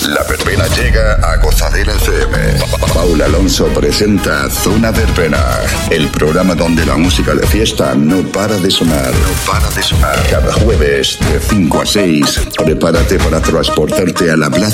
La verbena llega a Gozadera FM. Paula Alonso presenta Zona Verbena, el programa donde la música de fiesta no para de sonar. Cada jueves de 5 a 6, prepárate para transportarte a la plaza